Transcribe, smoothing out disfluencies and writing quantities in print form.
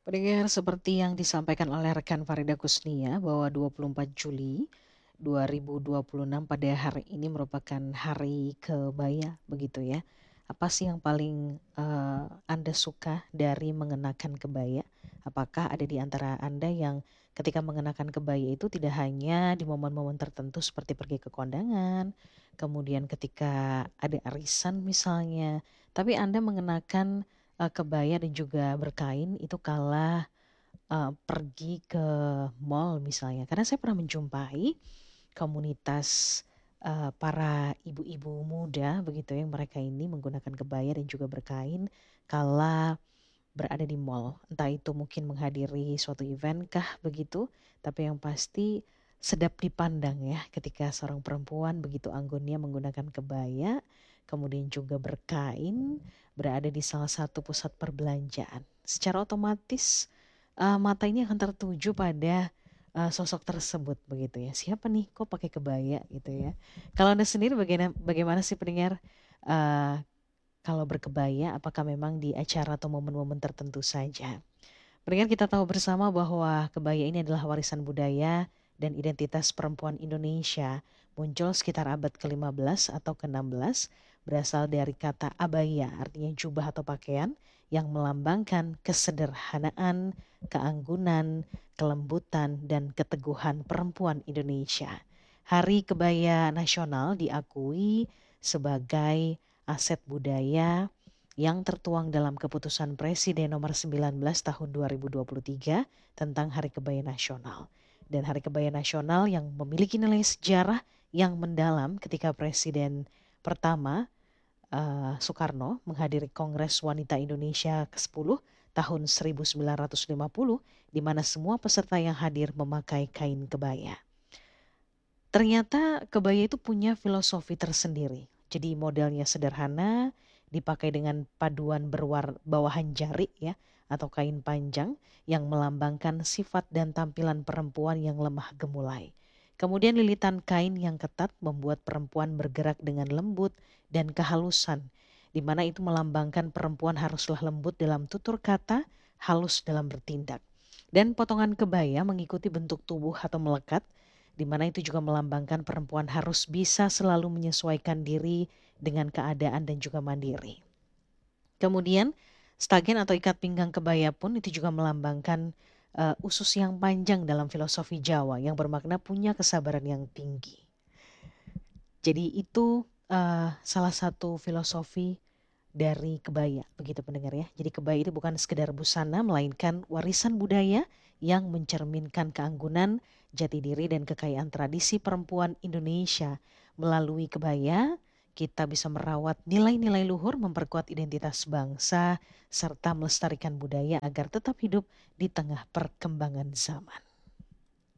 Pendengar, seperti yang disampaikan oleh rekan Farida Kusnia bahwa 24 Juli 2026 pada hari ini merupakan hari kebaya begitu ya. Apa sih yang paling Anda suka dari mengenakan kebaya? Apakah ada di antara Anda yang ketika mengenakan kebaya itu tidak hanya di momen-momen tertentu seperti pergi ke kondangan, kemudian ketika ada arisan misalnya, tapi Anda mengenakan kebaya dan juga berkain itu kala pergi ke mall misalnya. Karena saya pernah menjumpai komunitas para ibu-ibu muda begitu yang mereka ini menggunakan kebaya dan juga berkain kala berada di mall. Entah itu mungkin menghadiri suatu event kah begitu, tapi yang pasti sedap dipandang ya ketika seorang perempuan begitu anggunnya menggunakan kebaya, kemudian juga berkain, berada di salah satu pusat perbelanjaan. Secara otomatis mata ini akan tertuju pada sosok tersebut begitu ya. Siapa nih kok pakai kebaya gitu ya. Kalau Anda sendiri bagaimana sih pendengar? Eh, Kalau berkebaya, apakah memang di acara atau momen-momen tertentu saja? Pendengar, kita tahu bersama bahwa kebaya ini adalah warisan budaya dan identitas perempuan Indonesia. Muncul sekitar abad ke-15 atau ke-16, berasal dari kata abaya, artinya jubah atau pakaian, yang melambangkan kesederhanaan, keanggunan, kelembutan, dan keteguhan perempuan Indonesia. Hari Kebaya Nasional diakui sebagai aset budaya yang tertuang dalam keputusan Presiden nomor 19 tahun 2023 tentang Hari Kebaya Nasional. Dan Hari Kebaya Nasional yang memiliki nilai sejarah yang mendalam ketika Presiden pertama Soekarno menghadiri Kongres Wanita Indonesia ke-10 tahun 1950, di mana semua peserta yang hadir memakai kain kebaya. Ternyata kebaya itu punya filosofi tersendiri. Jadi modelnya sederhana, dipakai dengan paduan bawahan jari ya atau kain panjang yang melambangkan sifat dan tampilan perempuan yang lemah gemulai. Kemudian lilitan kain yang ketat membuat perempuan bergerak dengan lembut dan kehalusan, di mana itu melambangkan perempuan haruslah lembut dalam tutur kata, halus dalam bertindak. Dan potongan kebaya mengikuti bentuk tubuh atau melekat, di mana itu juga melambangkan perempuan harus bisa selalu menyesuaikan diri dengan keadaan dan juga mandiri. Kemudian stagen atau ikat pinggang kebaya pun itu juga melambangkan usus yang panjang dalam filosofi Jawa yang bermakna punya kesabaran yang tinggi. Jadi itu salah satu filosofi dari kebaya, begitu pendengar ya. Jadi kebaya itu bukan sekedar busana, melainkan warisan budaya yang mencerminkan keanggunan, jati diri dan kekayaan tradisi perempuan Indonesia. Melalui kebaya, kita bisa merawat nilai-nilai luhur, memperkuat identitas bangsa, serta melestarikan budaya agar tetap hidup di tengah perkembangan zaman.